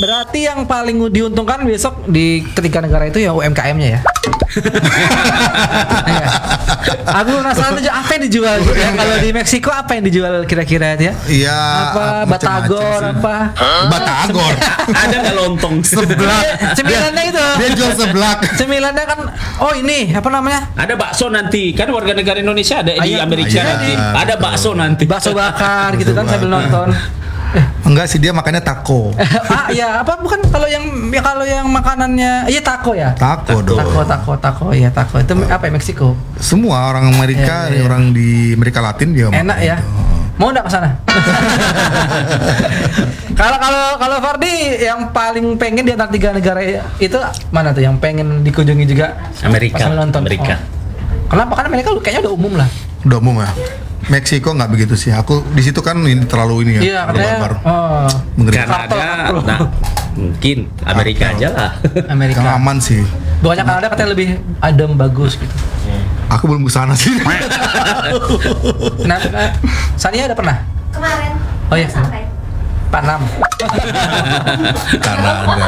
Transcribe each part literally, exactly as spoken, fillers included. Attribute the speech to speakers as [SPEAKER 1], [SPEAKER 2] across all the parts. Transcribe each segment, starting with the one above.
[SPEAKER 1] Berarti yang paling diuntungkan besok di ketiga negara itu ya U M K M-nya ya. Ya. Aku penasaran aja apa yang dijual gitu ya. Kalau di Meksiko apa yang dijual kira-kira ya?
[SPEAKER 2] Iya.
[SPEAKER 1] Apa batagor apa?
[SPEAKER 2] Batagor.
[SPEAKER 3] Ada nggak lontong?
[SPEAKER 2] Seblak.
[SPEAKER 1] Cemilannya itu.
[SPEAKER 2] Dia jual seblak.
[SPEAKER 1] Cemilannya kan oh ini apa namanya?
[SPEAKER 3] Ada bakso nanti. Kan warga negara Indonesia ada di
[SPEAKER 1] Ayam.
[SPEAKER 3] Amerika
[SPEAKER 2] Iya,
[SPEAKER 3] nanti.
[SPEAKER 2] betul.
[SPEAKER 3] Ada bakso nanti.
[SPEAKER 1] Bakso bakar gitu kan sambil nonton.
[SPEAKER 2] Enggak sih, dia makannya taco.
[SPEAKER 1] Ah ya apa bukan kalau yang ya kalau yang makanannya iya taco ya.
[SPEAKER 2] Taco dong.
[SPEAKER 1] Taco taco taco iya taco itu apa ya Meksiko.
[SPEAKER 2] Semua orang Amerika,
[SPEAKER 1] Iya, iya.
[SPEAKER 2] orang di Amerika Latin dia
[SPEAKER 1] Enak
[SPEAKER 2] makan
[SPEAKER 1] ya.
[SPEAKER 2] itu.
[SPEAKER 1] Mau enggak ke sana? Kalau kalau kalau Fardi yang paling pengen di antara tiga negara itu mana tuh yang pengen dikunjungi juga?
[SPEAKER 3] Amerika.
[SPEAKER 1] Pas nonton.
[SPEAKER 3] Amerika.
[SPEAKER 1] Oh. Kenapa? Karena Amerika kayaknya udah umum lah.
[SPEAKER 2] Udah umum ya. Meksiko nggak begitu sih. Aku di situ kan ini terlalu ini ya.
[SPEAKER 1] Iya, katanya.
[SPEAKER 2] barbar.
[SPEAKER 1] Oh,
[SPEAKER 2] Mengerikan.
[SPEAKER 3] Kanada,
[SPEAKER 1] Kartel.
[SPEAKER 3] nah, mungkin Amerika aja lah.
[SPEAKER 1] Amerika.
[SPEAKER 2] Yang aman sih.
[SPEAKER 1] Bukannya Kanada katanya lebih adem bagus gitu.
[SPEAKER 2] Aku belum kesana sih.
[SPEAKER 1] Nah, eh, Sania udah pernah?
[SPEAKER 4] Kemarin.
[SPEAKER 1] Oh iya.
[SPEAKER 4] Sampai.
[SPEAKER 1] Panam.
[SPEAKER 2] Karena ada.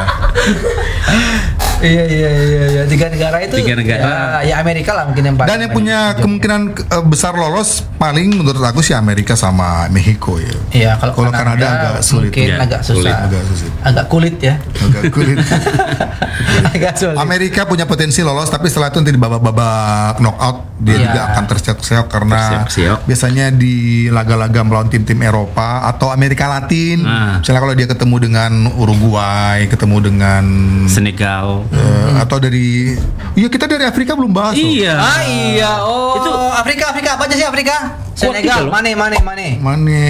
[SPEAKER 1] Iya iya iya iya tiga negara itu.
[SPEAKER 3] Tiga negara.
[SPEAKER 1] Ya, ya Amerika lah mungkin yang paling.
[SPEAKER 2] Dan yang punya kemungkinan uh, besar lolos paling menurut aku sih Amerika sama Meksiko ya.
[SPEAKER 1] Iya kalau,
[SPEAKER 2] Kalau Kanada agak sulit.
[SPEAKER 1] mungkin
[SPEAKER 3] Ya,
[SPEAKER 1] agak
[SPEAKER 3] sulit,
[SPEAKER 1] susah.
[SPEAKER 2] agak sulit.
[SPEAKER 1] Agak kulit ya.
[SPEAKER 2] Agak kulit.
[SPEAKER 1] Agak sulit.
[SPEAKER 2] Amerika punya potensi lolos, tapi setelah itu nanti di babak-babak knockout dia
[SPEAKER 1] Iya.
[SPEAKER 2] juga akan terseok-seok karena
[SPEAKER 3] Terseok-seok.
[SPEAKER 2] biasanya di laga-laga melawan tim-tim Eropa atau Amerika Latin.
[SPEAKER 3] Nah.
[SPEAKER 2] Misalnya kalau dia ketemu dengan Uruguay, ketemu dengan
[SPEAKER 3] Senegal.
[SPEAKER 2] eh, atau dari, iya kita dari Afrika belum bahas. loh.
[SPEAKER 3] Iya.
[SPEAKER 1] Ah iya, oh
[SPEAKER 3] Itu-
[SPEAKER 1] Afrika Afrika apa aja sih Afrika?
[SPEAKER 3] Kuat
[SPEAKER 1] Senegal,
[SPEAKER 3] juga loh.
[SPEAKER 1] mana mana mana.
[SPEAKER 2] Mana?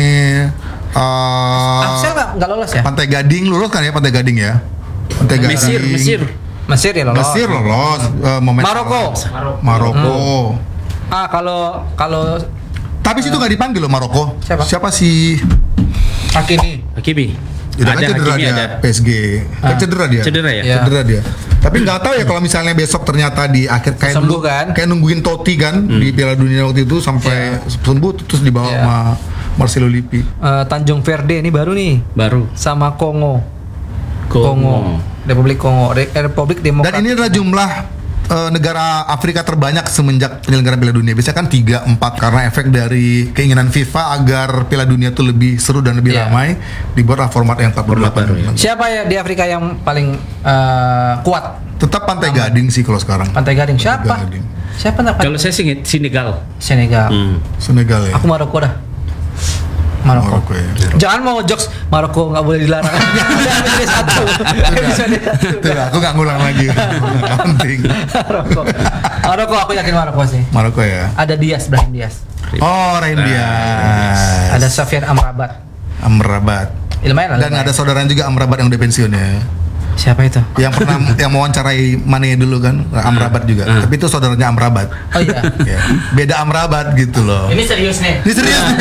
[SPEAKER 2] eh,
[SPEAKER 1] Axel nggak nggak lolos ya?
[SPEAKER 2] Pantai Gading lolos kan ya, Pantai Gading ya? Pantai Gading.
[SPEAKER 3] Mesir, Mesir.
[SPEAKER 1] Mesir ya lolos.
[SPEAKER 2] Mesir lolos. eh, momen
[SPEAKER 1] Maroko.
[SPEAKER 2] Maroko.
[SPEAKER 1] Ah kalau kalau
[SPEAKER 2] Tapi situ nggak dipanggil loh Maroko.
[SPEAKER 1] Siapa?
[SPEAKER 2] Siapa sih?
[SPEAKER 1] Hakimi.
[SPEAKER 3] Hakimi.
[SPEAKER 2] Udah kan
[SPEAKER 3] Ada
[SPEAKER 2] cedera
[SPEAKER 3] Hakimi,
[SPEAKER 2] dia
[SPEAKER 3] ada.
[SPEAKER 2] P S G. Kan
[SPEAKER 1] Ah.
[SPEAKER 2] cedera dia.
[SPEAKER 3] Cedera ya?
[SPEAKER 1] Iya.
[SPEAKER 2] Cedera dia. Tapi nggak tahu ya kalau misalnya besok ternyata di akhir kayak
[SPEAKER 1] Sembuh
[SPEAKER 2] dulu-
[SPEAKER 1] kan?
[SPEAKER 2] kayak nungguin Totti kan di Piala Dunia waktu itu sampai sembuh terus dibawa
[SPEAKER 1] Iya.
[SPEAKER 2] sama Marcelo Lippi.
[SPEAKER 1] Eh, Tanjung Verde ini baru nih
[SPEAKER 3] Baru.
[SPEAKER 1] sama Kongo.
[SPEAKER 3] Kongo.
[SPEAKER 1] Republik Kongo. Re- Republik Demokrat.
[SPEAKER 2] Dan ini adalah jumlah eh, negara Afrika terbanyak semenjak penyelenggaraan Piala Dunia. Biasanya kan tiga empat karena efek dari keinginan FIFA agar Piala Dunia itu lebih seru dan lebih
[SPEAKER 1] Iya.
[SPEAKER 2] ramai, dibuatlah format yang empat puluh delapan.
[SPEAKER 3] Format baru, ya.
[SPEAKER 1] Siapa ya di Afrika yang paling eh, kuat?
[SPEAKER 2] Tetap Pantai Gading sih kalau sekarang.
[SPEAKER 1] Pantai Gading. Siapa?
[SPEAKER 2] Gading.
[SPEAKER 1] Siapa nak?
[SPEAKER 3] Kalau saya sih Senegal.
[SPEAKER 1] Senegal.
[SPEAKER 3] Hmm.
[SPEAKER 2] Senegal ya.
[SPEAKER 1] Aku Maroko dah. Maroko.
[SPEAKER 2] Maroko ya.
[SPEAKER 1] Jangan mau jokes Maroko nggak boleh dilarang. Episode satu. Episode satu.
[SPEAKER 2] Tuh, aku nggak ngulang lagi. Nggak penting.
[SPEAKER 1] Maroko. Maroko aku yakin Maroko sih.
[SPEAKER 2] Maroko ya.
[SPEAKER 1] Ada Diaz, Brahim Diaz.
[SPEAKER 2] Oh, Rain Diaz.
[SPEAKER 1] Ada Sofian Amrabat.
[SPEAKER 2] Amrabat.
[SPEAKER 1] Lumayan lah.
[SPEAKER 2] Dan
[SPEAKER 1] lumayan.
[SPEAKER 2] ada saudaranya juga Amrabat yang udah pensiun ya.
[SPEAKER 1] Siapa itu?
[SPEAKER 2] Yang pernah yang mewawancarai Mane dulu kan, Amrabat juga.
[SPEAKER 3] Hmm.
[SPEAKER 2] Tapi itu saudaranya Amrabat.
[SPEAKER 1] Oh iya.
[SPEAKER 2] Ya. Beda Amrabat gitu loh.
[SPEAKER 1] Ini serius nih.
[SPEAKER 2] Ini serius nih.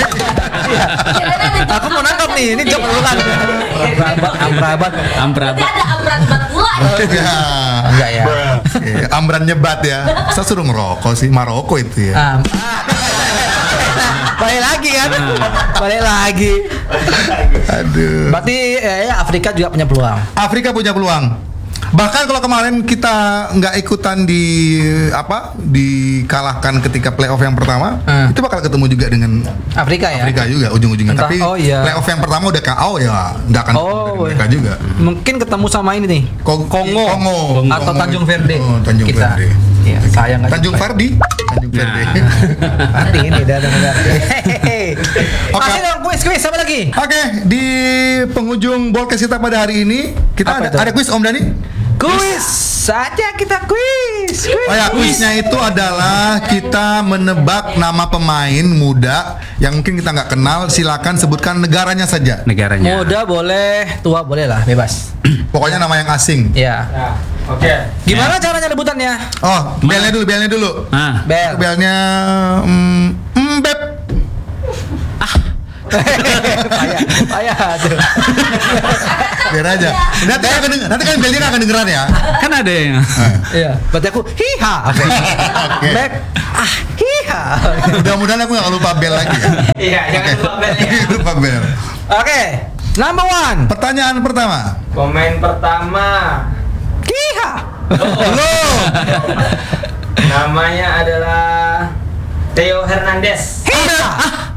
[SPEAKER 1] Aku mau nangkap nih. Ini jok dulu kan. Amrabat, Amrabat.
[SPEAKER 3] Amrabat.
[SPEAKER 4] Berarti ada amrat-amrat pula.
[SPEAKER 2] Ya.
[SPEAKER 1] Enggak ya.
[SPEAKER 2] Oke, Amran nyebat ya. Saya suruh ngerokok sih, Maroko itu ya.
[SPEAKER 1] Ah. Balik lagi kan? Balik lagi.
[SPEAKER 2] Aduh.
[SPEAKER 1] Berarti eh, ya Afrika juga punya peluang.
[SPEAKER 2] Afrika punya peluang. Bahkan kalau kemarin kita nggak ikutan di apa dikalahkan ketika playoff yang pertama,
[SPEAKER 1] Hmm.
[SPEAKER 2] itu bakal ketemu juga dengan
[SPEAKER 1] Afrika ya.
[SPEAKER 2] Afrika juga ujung-ujungnya.
[SPEAKER 1] Entah-
[SPEAKER 2] Tapi
[SPEAKER 1] oh iya.
[SPEAKER 2] playoff yang pertama udah K O ya nggak akan ketemu
[SPEAKER 1] Oh,
[SPEAKER 2] dengan mereka juga.
[SPEAKER 1] Mungkin ketemu sama ini nih.
[SPEAKER 2] Kong-
[SPEAKER 1] Kongo.
[SPEAKER 2] Kongo.
[SPEAKER 1] Atau
[SPEAKER 2] Kongo.
[SPEAKER 1] Tanjung Verde.
[SPEAKER 2] Oh, Tanjung
[SPEAKER 1] Kita.
[SPEAKER 2] Verde.
[SPEAKER 1] Iya, sayang nggak
[SPEAKER 2] Tanjung
[SPEAKER 1] jumpa.
[SPEAKER 2] Fardi. Tanjung Verde.
[SPEAKER 1] Nanti ini udah ada Verde.
[SPEAKER 2] Oke.
[SPEAKER 1] Masih dong kuis kuis apa lagi?
[SPEAKER 2] Oke, di penghujung Bolkes kita pada hari ini kita
[SPEAKER 1] Apa
[SPEAKER 2] ada,
[SPEAKER 1] itu?
[SPEAKER 2] ada kuis Om Dani.
[SPEAKER 1] Kuis saja kita kuis. Kuis.
[SPEAKER 2] Oh ya, kuisnya itu adalah kita menebak nama pemain muda yang mungkin kita nggak kenal. Silakan sebutkan negaranya saja.
[SPEAKER 3] Negaranya.
[SPEAKER 1] Muda boleh, tua boleh lah, bebas.
[SPEAKER 2] Pokoknya nama yang asing.
[SPEAKER 1] Ya.
[SPEAKER 5] Oke.
[SPEAKER 1] Gimana caranya rebutannya?
[SPEAKER 2] Oh, belnya dulu, belnya dulu.
[SPEAKER 3] Ah,
[SPEAKER 1] Bel.
[SPEAKER 2] Belnya mm, mm, Beb.
[SPEAKER 1] Payah, payah tuh.
[SPEAKER 2] Biar aja. Nanti kan kedenger- nanti kan belnya nggak akan dengeran ya.
[SPEAKER 3] kan ada yang
[SPEAKER 1] Iya. Berarti aku hiha. Oke.
[SPEAKER 2] Oke.
[SPEAKER 1] Beb. Ah, hiha.
[SPEAKER 2] Mudah-mudahan aku nggak lupa bel lagi ya.
[SPEAKER 1] Iya, jangan
[SPEAKER 2] Oke.
[SPEAKER 1] lupa belnya.
[SPEAKER 2] lupa bel.
[SPEAKER 1] Oke. Number one.
[SPEAKER 2] Pertanyaan pertama.
[SPEAKER 4] Pemain pertama.
[SPEAKER 1] Kiha.
[SPEAKER 2] Belum.
[SPEAKER 4] Namanya adalah Theo Hernandez.
[SPEAKER 1] Hiha.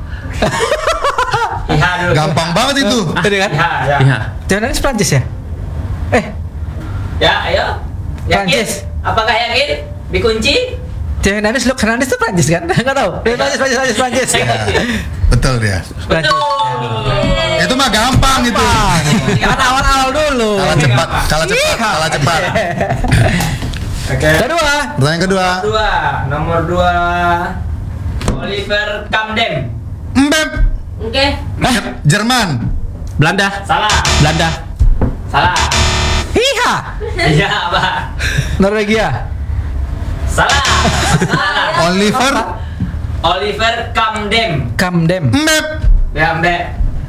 [SPEAKER 4] Iha dulu.
[SPEAKER 2] Gampang banget itu.
[SPEAKER 1] Tadi kan?
[SPEAKER 4] Iha, ya.
[SPEAKER 3] Iya.
[SPEAKER 1] Jangan Prancis ya? Eh,
[SPEAKER 4] Ya, ayo. Yakin?
[SPEAKER 1] Prancis.
[SPEAKER 4] Apakah yakin? Dikunci?
[SPEAKER 1] Theo Hernandez, Luke Hernandez itu Prancis kan? Enggak tahu. Prancis, Prancis, Prancis, Prancis.
[SPEAKER 2] Ya, betul dia.
[SPEAKER 1] Prancis.
[SPEAKER 4] Betul.
[SPEAKER 2] Itu mah gampang itu.
[SPEAKER 1] Kan awal-awal dulu.
[SPEAKER 2] Kalah cepat, kalah cepat, kalah cepat.
[SPEAKER 4] Oke.
[SPEAKER 1] Kedua.
[SPEAKER 2] Pertanyaan kedua.
[SPEAKER 4] Dua, nomor dua. Oliver Kamdem.
[SPEAKER 2] Mbep.
[SPEAKER 5] Oke.
[SPEAKER 2] Jerman.
[SPEAKER 3] Belanda.
[SPEAKER 4] Salah.
[SPEAKER 3] Belanda.
[SPEAKER 4] Salah.
[SPEAKER 1] Hiha.
[SPEAKER 4] Iya, Pak.
[SPEAKER 1] Norwegia.
[SPEAKER 4] Salah. Salah.
[SPEAKER 2] Oliver.
[SPEAKER 4] Oliver Kamdem.
[SPEAKER 1] Kamdem.
[SPEAKER 2] Mbep.
[SPEAKER 4] Ya, Mbak.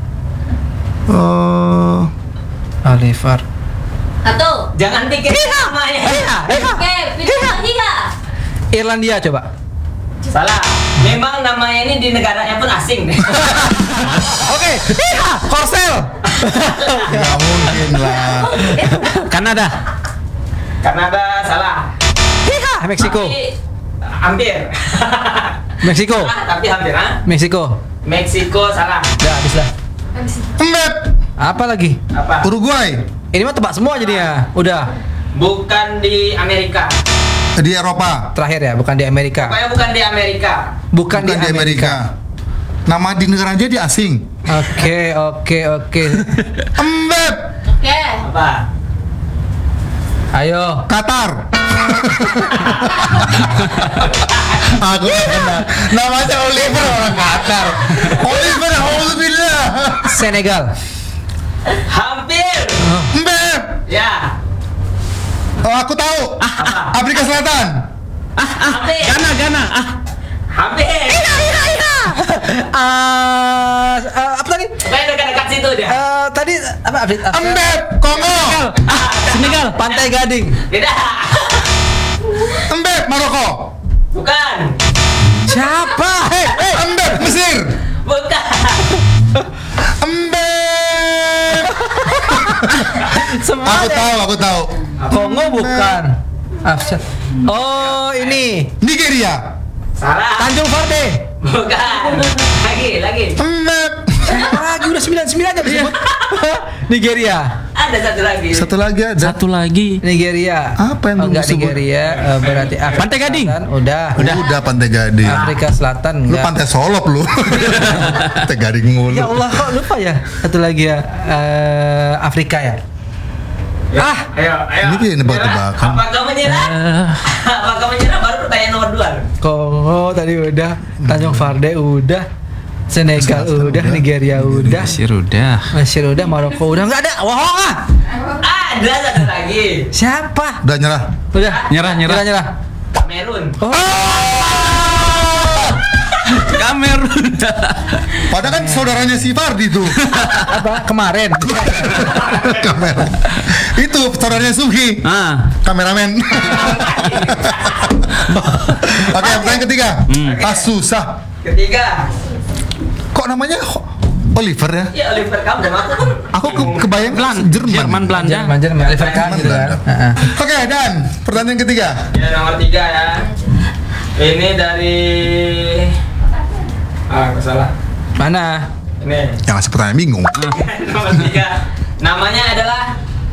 [SPEAKER 2] Oh.
[SPEAKER 1] Oliver.
[SPEAKER 5] Satu.
[SPEAKER 4] Jangan pikir namanya.
[SPEAKER 1] Hiha. Hiha.
[SPEAKER 5] Oke, pilih lagi nggak?
[SPEAKER 1] Irlandia coba.
[SPEAKER 4] Salah. Memang namanya ini di negaranya pun asing.
[SPEAKER 1] Oke. Hiha. Korsel.
[SPEAKER 2] Gak mungkin lah.
[SPEAKER 3] Kanada.
[SPEAKER 4] Kanada salah.
[SPEAKER 1] Hiha. Meksiko.
[SPEAKER 4] Tapi, hampir.
[SPEAKER 1] Meksiko.
[SPEAKER 4] Salah, tapi hampir, ha?
[SPEAKER 1] Meksiko.
[SPEAKER 4] Meksiko salah.
[SPEAKER 1] Udah habis dah.
[SPEAKER 2] Mbep.
[SPEAKER 1] Apa lagi?
[SPEAKER 4] Apa?
[SPEAKER 2] Uruguay.
[SPEAKER 1] Ini mah tebak semua jadinya. Udah.
[SPEAKER 4] Bukan di Amerika.
[SPEAKER 2] Di Eropa.
[SPEAKER 1] Terakhir ya, bukan di Amerika.
[SPEAKER 4] Pokoknya bukan di Amerika.
[SPEAKER 1] Bukan,
[SPEAKER 2] Bukan di Amerika. Nama di negara aja dia asing.
[SPEAKER 1] Oke, oke, oke.
[SPEAKER 2] Mbep.
[SPEAKER 5] Oke.
[SPEAKER 4] Apa?
[SPEAKER 1] Ayo.
[SPEAKER 2] Qatar. Aku nggak kenal. Namanya Oliver orang Qatar. Oliver, alhamdulillah.
[SPEAKER 1] Senegal.
[SPEAKER 4] Hampir.
[SPEAKER 2] Mbep.
[SPEAKER 4] Ya.
[SPEAKER 2] Oh, aku tahu.
[SPEAKER 4] Apa?
[SPEAKER 2] Afrika Selatan.
[SPEAKER 4] Hampir.
[SPEAKER 3] Ghana, Ghana. Ah,
[SPEAKER 4] Hampir.
[SPEAKER 1] Ah, eh, apa tadi?
[SPEAKER 4] Pokoknya dekat-dekat situ dia.
[SPEAKER 1] Eh, tadi apa? Apa- apa-
[SPEAKER 2] Mbep. Kongo.
[SPEAKER 1] Senegal, Pantai Gading.
[SPEAKER 4] Tidak.
[SPEAKER 2] Mbep. Maroko.
[SPEAKER 4] Bukan.
[SPEAKER 1] Siapa? Hei, hei.
[SPEAKER 2] Mbep. Mesir.
[SPEAKER 4] Bukan.
[SPEAKER 2] Mbep.
[SPEAKER 1] Semua
[SPEAKER 2] Aku
[SPEAKER 1] deh.
[SPEAKER 2] tahu, aku tahu.
[SPEAKER 1] Kongo bukan. Afsat. Oh, ini
[SPEAKER 2] Nigeria.
[SPEAKER 4] Salah.
[SPEAKER 1] Tanjung Verde.
[SPEAKER 4] Bukan. Lagi, lagi.
[SPEAKER 2] Mbep.
[SPEAKER 1] Lagi udah sembilan sembilan ya disebut. Nigeria.
[SPEAKER 4] Ada satu lagi.
[SPEAKER 2] Satu lagi ada.
[SPEAKER 3] satu lagi.
[SPEAKER 1] Nigeria.
[SPEAKER 2] Apa yang
[SPEAKER 1] oh,
[SPEAKER 2] belum
[SPEAKER 1] enggak
[SPEAKER 2] disebut?
[SPEAKER 1] Nigeria, eh, berarti Afrika
[SPEAKER 3] Pantai Gading.
[SPEAKER 1] Selatan, udah.
[SPEAKER 2] Udah, udah Pantai Gading.
[SPEAKER 1] Afrika Selatan
[SPEAKER 2] Lu
[SPEAKER 1] enggak.
[SPEAKER 2] Pantai Solok lu. Pantai Gading mulu.
[SPEAKER 1] Ya Allah, kok lupa ya? Satu lagi ya. Eh, Afrika ya.
[SPEAKER 4] Ya,
[SPEAKER 1] Ah.
[SPEAKER 4] ayo, ayo.
[SPEAKER 2] Ini dia nebak-nebakan.
[SPEAKER 4] Apa kamu menyerah?
[SPEAKER 3] Eh,
[SPEAKER 4] Apa kamu menyerah? Baru pertanyaan nomor dua.
[SPEAKER 1] Kongo tadi udah, Tanjung Verde udah, Senegal
[SPEAKER 2] Selatan
[SPEAKER 1] udah,
[SPEAKER 2] udah.
[SPEAKER 1] Nigeria udah,
[SPEAKER 3] Mesir udah.
[SPEAKER 1] Mesir udah, Maroko udah, nggak ada. Bohong ah.
[SPEAKER 4] Ada satu lagi.
[SPEAKER 1] Siapa?
[SPEAKER 2] Udah nyerah.
[SPEAKER 1] Udah.
[SPEAKER 3] Nyerah, nyerah.
[SPEAKER 1] Udah nyerah.
[SPEAKER 4] Kamerun.
[SPEAKER 1] Oh.
[SPEAKER 3] Kamerun.
[SPEAKER 2] Padahal kan saudaranya si Fardi tuh.
[SPEAKER 1] Apa? Kemarin.
[SPEAKER 2] Kamera. Itu saudaranya Subhi.
[SPEAKER 3] Ah,
[SPEAKER 2] Kameramen. Oke, pertanyaan ketiga.
[SPEAKER 3] Hmm.
[SPEAKER 2] Ah, susah.
[SPEAKER 4] Ketiga.
[SPEAKER 2] Kok namanya Ho- Oliver ya?
[SPEAKER 4] Ya Oliver Kamdem aku pun.
[SPEAKER 2] Aku ke kebayang
[SPEAKER 3] Belanda.
[SPEAKER 2] Jerman.
[SPEAKER 3] Jerman, Belanda.
[SPEAKER 1] Jerman, Jerman, Oliver Kahn gitu kan.
[SPEAKER 2] Belanda.
[SPEAKER 1] Heeh.
[SPEAKER 2] Oke, dan pertanyaan ketiga.
[SPEAKER 4] Ya nomor tiga ya. Ini dari. Ah, aku salah.
[SPEAKER 1] Mana?
[SPEAKER 4] Ini.
[SPEAKER 2] Yang ngasih pertanyaan bingung.
[SPEAKER 4] Nomor tiga. Namanya adalah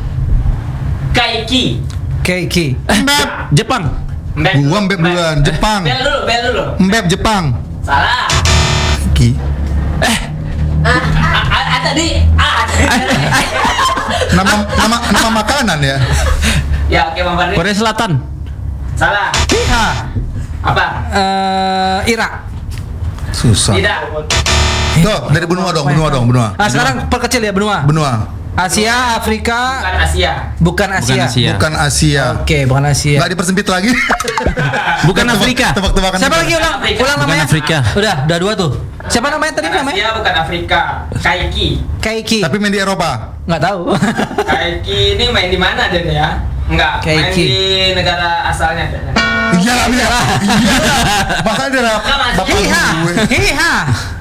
[SPEAKER 4] Kaiki.
[SPEAKER 1] Keiki.
[SPEAKER 2] Mbep.
[SPEAKER 3] Jepang.
[SPEAKER 4] Mbak.
[SPEAKER 2] Gua Mbak duluan, Jepang.
[SPEAKER 4] Bel dulu, bel dulu.
[SPEAKER 2] Mbep Jepang.
[SPEAKER 4] Salah.
[SPEAKER 2] Ki.
[SPEAKER 4] Ah, ah, ah, tadi. Ah.
[SPEAKER 2] Nama nama nama makanan ya.
[SPEAKER 4] Ya oke Bang Fadli.
[SPEAKER 3] Korea Selatan.
[SPEAKER 4] Salah.
[SPEAKER 1] Hiha.
[SPEAKER 4] Apa?
[SPEAKER 1] Eh, Irak.
[SPEAKER 2] Susah.
[SPEAKER 4] Tidak.
[SPEAKER 2] Tuh, dari benua dong, benua dong, benua.
[SPEAKER 1] Nah, sekarang perkecil ya benua.
[SPEAKER 2] Benua.
[SPEAKER 1] Asia, Afrika,
[SPEAKER 4] Bukan Asia.
[SPEAKER 1] bukan Asia.
[SPEAKER 3] Bukan Asia.
[SPEAKER 2] Bukan Asia.
[SPEAKER 1] Oke, bukan Asia.
[SPEAKER 2] Nggak dipersempit lagi.
[SPEAKER 3] Bukan
[SPEAKER 2] Tebak-
[SPEAKER 3] Afrika.
[SPEAKER 2] Tebak-tebakan.
[SPEAKER 1] Siapa lagi ulang?
[SPEAKER 4] Afrika.
[SPEAKER 1] Ulang
[SPEAKER 3] Bukan
[SPEAKER 1] namanya.
[SPEAKER 3] Afrika.
[SPEAKER 1] Udah, udah dua tuh. Siapa namanya tadi
[SPEAKER 4] Bukan
[SPEAKER 1] namanya?
[SPEAKER 4] Asia, bukan Afrika. Kaiki.
[SPEAKER 1] Kaiki.
[SPEAKER 2] Tapi main di Eropa.
[SPEAKER 1] Nggak tahu.
[SPEAKER 4] Kaiki ini main di mana dia ya? Enggak, main
[SPEAKER 1] Kaiki.
[SPEAKER 4] di negara asalnya dia.
[SPEAKER 2] Iya lah, iya. Iya. Masa ada bapak
[SPEAKER 1] Hiha.
[SPEAKER 2] gue.
[SPEAKER 1] Hiha.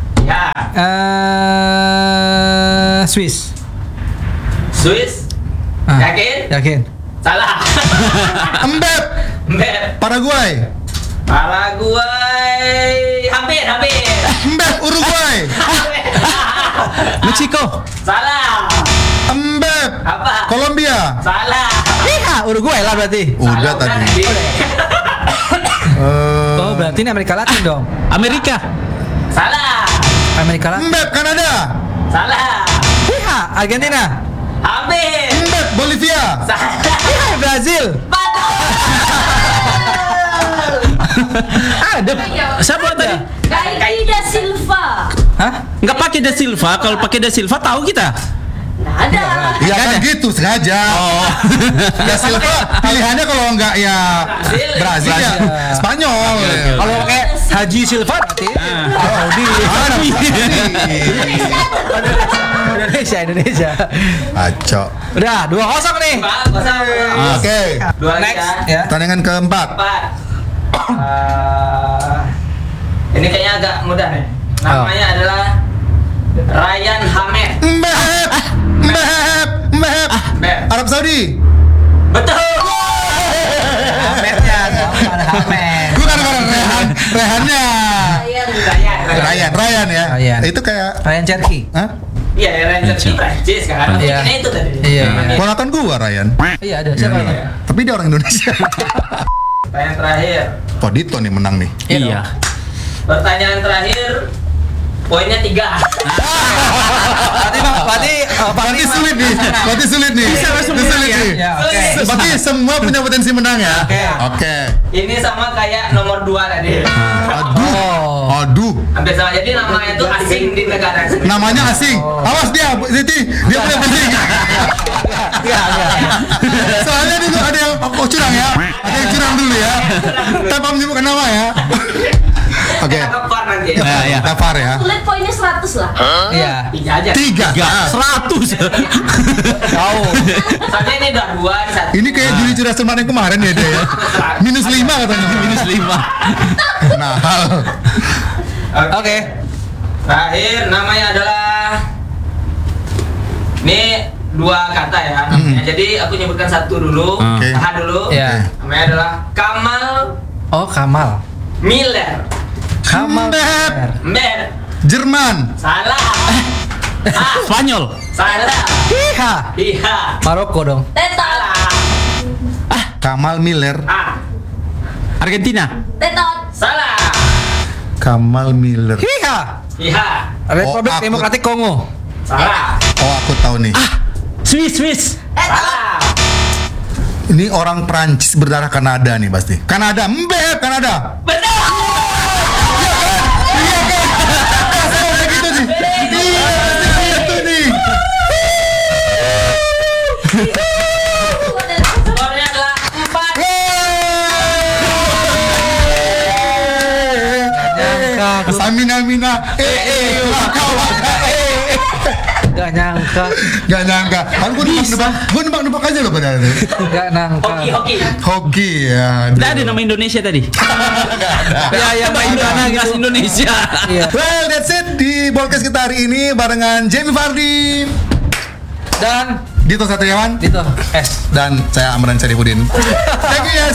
[SPEAKER 4] Ya,
[SPEAKER 1] Eh, Swiss.
[SPEAKER 4] Swiss.
[SPEAKER 1] Ah,
[SPEAKER 4] Yakin?
[SPEAKER 1] Yakin.
[SPEAKER 4] Salah.
[SPEAKER 2] Mbep.
[SPEAKER 4] Mbep.
[SPEAKER 2] Paraguay.
[SPEAKER 4] Paraguay. Hampir, hampir.
[SPEAKER 2] Mbep. Uruguay.
[SPEAKER 3] Meksiko.
[SPEAKER 4] Salah.
[SPEAKER 2] Mbep.
[SPEAKER 4] Apa?
[SPEAKER 2] Kolombia.
[SPEAKER 4] Salah.
[SPEAKER 1] Iya, Uruguay lah berarti.
[SPEAKER 2] Udah
[SPEAKER 4] Salah,
[SPEAKER 2] tadi. Eh,
[SPEAKER 1] Oh, berarti ini Amerika Latin dong.
[SPEAKER 3] Amerika.
[SPEAKER 4] Salah.
[SPEAKER 1] Amerika Latin.
[SPEAKER 2] Mbep. Kanada.
[SPEAKER 4] Salah.
[SPEAKER 1] Iya, Argentina.
[SPEAKER 4] Hampir.
[SPEAKER 2] Mbep. Bolivia.
[SPEAKER 4] Salah.
[SPEAKER 1] Iya, Brazil.
[SPEAKER 4] Betul.
[SPEAKER 3] Ada. Siapa tadi?
[SPEAKER 5] Kaiki da Silva.
[SPEAKER 1] Hah?
[SPEAKER 3] Nggak pakai Da Silva. Kalau pakai Da Silva tahu kita.
[SPEAKER 5] Nggak ada.
[SPEAKER 2] Ya kan gitu sengaja.
[SPEAKER 3] Oh.
[SPEAKER 2] Ya Silva pilihannya kalau enggak ya
[SPEAKER 4] Brazil.
[SPEAKER 2] Brazil ya
[SPEAKER 1] Brazil.
[SPEAKER 2] Spanyol.
[SPEAKER 1] Kalau pakai Haji Silva berarti. Oh, di Indonesia, Indonesia.
[SPEAKER 2] Aco.
[SPEAKER 1] Udah, dua kosong nih.
[SPEAKER 4] Pak, kosong.
[SPEAKER 2] Oke.
[SPEAKER 4] Dua lagi
[SPEAKER 1] Next,
[SPEAKER 4] ya.
[SPEAKER 1] ya.
[SPEAKER 2] Pertandingan keempat.
[SPEAKER 4] Empat. Eh, ini kayaknya agak mudah nih. Namanya adalah Ryan Hamed.
[SPEAKER 2] Mbep. Mbep. Mbep.
[SPEAKER 4] Mbep.
[SPEAKER 2] Arab Saudi.
[SPEAKER 4] Betul.
[SPEAKER 1] Hametnya, sama Hamet.
[SPEAKER 2] Bukan bukan Rehan. Rehannya.
[SPEAKER 5] Ryan.
[SPEAKER 4] Ryan.
[SPEAKER 2] Ryan, Ryan ya.
[SPEAKER 1] Ryan.
[SPEAKER 2] Itu kayak
[SPEAKER 1] Ryan Cherky.
[SPEAKER 2] Hah?
[SPEAKER 4] Iya, Ryan Cherky Prancis kan.
[SPEAKER 1] Iya.
[SPEAKER 4] Ini itu tadi.
[SPEAKER 1] Iya.
[SPEAKER 2] Ponakan gua Ryan.
[SPEAKER 1] Iya, ada siapa
[SPEAKER 2] Iya.
[SPEAKER 1] ya?
[SPEAKER 2] Tapi dia orang Indonesia.
[SPEAKER 4] Pertanyaan terakhir.
[SPEAKER 2] Oh, Dito nih menang nih.
[SPEAKER 3] Iya.
[SPEAKER 4] Pertanyaan terakhir. Poinnya tiga.
[SPEAKER 1] Berarti berarti eh,
[SPEAKER 2] Berarti sulit nih. Berarti sulit nih.
[SPEAKER 3] Bisa langsung
[SPEAKER 2] Berarti sulit
[SPEAKER 3] menang ya?
[SPEAKER 2] nih.
[SPEAKER 1] Ya, oke.
[SPEAKER 2] Berarti semua punya potensi menang ya.
[SPEAKER 1] Oke.
[SPEAKER 2] Oke.
[SPEAKER 4] Ini sama kayak nomor dua tadi.
[SPEAKER 2] Aduh.
[SPEAKER 1] Oh.
[SPEAKER 2] Aduh.
[SPEAKER 4] Hampir sama. Jadi namanya itu asing di negara.
[SPEAKER 2] Namanya asing. Awas dia, Siti. Dia punya penting.
[SPEAKER 1] Enggak, enggak.
[SPEAKER 2] Soalnya dulu ada yang oh, curang ya. Ada yang curang dulu ya. Tanpa menyebutkan nama ya. Oke.
[SPEAKER 4] Kita kepar nanti.
[SPEAKER 3] Nah, ya.
[SPEAKER 2] Daftar ya.
[SPEAKER 5] Sulit poinnya seratus lah.
[SPEAKER 1] Iya.
[SPEAKER 4] Tiga aja.
[SPEAKER 2] Tiga.
[SPEAKER 3] Tiga.
[SPEAKER 2] Ah.
[SPEAKER 3] Seratus.
[SPEAKER 1] Tahu.
[SPEAKER 4] Soalnya ini udah dua di satu.
[SPEAKER 2] Ini kayak Juli Cerdas Cermat yang kemarin ya dia ya. Minus lima katanya.
[SPEAKER 3] Minus lima.
[SPEAKER 2] Nah, hal.
[SPEAKER 1] Oke.
[SPEAKER 4] Terakhir namanya adalah ini dua kata ya.
[SPEAKER 2] Hmm.
[SPEAKER 4] Jadi aku nyebutkan satu dulu,
[SPEAKER 2] Oke.
[SPEAKER 4] tahan dulu.
[SPEAKER 1] Iya.
[SPEAKER 4] Namanya adalah Kamal
[SPEAKER 1] Oh, Kamal.
[SPEAKER 4] Miller.
[SPEAKER 1] Kamal.
[SPEAKER 2] Mbep.
[SPEAKER 4] Mer.
[SPEAKER 2] Jerman.
[SPEAKER 4] Salah. Ah,
[SPEAKER 3] Spanyol.
[SPEAKER 4] salah.
[SPEAKER 1] Iya.
[SPEAKER 4] Iya.
[SPEAKER 1] Maroko dong.
[SPEAKER 5] Tetot.
[SPEAKER 4] Salah.
[SPEAKER 2] Kamal Miller.
[SPEAKER 4] Ah,
[SPEAKER 3] Argentina.
[SPEAKER 5] Tetot.
[SPEAKER 4] salah.
[SPEAKER 2] Kamal Miller.
[SPEAKER 1] Iya.
[SPEAKER 4] Iya.
[SPEAKER 1] Republik
[SPEAKER 2] Oh, aku-
[SPEAKER 1] Demokratik Kongo.
[SPEAKER 4] Salah.
[SPEAKER 2] Oh, aku tahu nih.
[SPEAKER 3] Swiss, Swiss.
[SPEAKER 4] Salah.
[SPEAKER 2] Ini orang Prancis berdarah Kanada nih pasti. Kanada. Mbep, Kanada.
[SPEAKER 4] Betul.
[SPEAKER 2] Iya kan? Sama gitu nih. Iya, gitu nih.
[SPEAKER 4] Skornya adalah empat.
[SPEAKER 1] Nyangka.
[SPEAKER 2] Samina Mina. Eh eh. Waka waka. Eh.
[SPEAKER 1] Gak nyangka.
[SPEAKER 2] Gak nyangka. Kan gue nebak-nebak. Gue nebak-nebak aja loh padahal.
[SPEAKER 1] Gak nyangka.
[SPEAKER 4] Hoki, hoki.
[SPEAKER 2] Hoki ya.
[SPEAKER 3] Tidak ada nama Indonesia tadi.
[SPEAKER 1] Ya, yang main
[SPEAKER 3] Indona
[SPEAKER 1] gitu.
[SPEAKER 3] gitu. Indonesia.
[SPEAKER 1] Iya.
[SPEAKER 2] Well, that's it di podcast kita hari ini barengan Jamie Vardy,
[SPEAKER 1] Dan
[SPEAKER 2] Dito Satriawan,
[SPEAKER 1] itu S.
[SPEAKER 2] dan saya Amran Syarifudin. Thank you ya,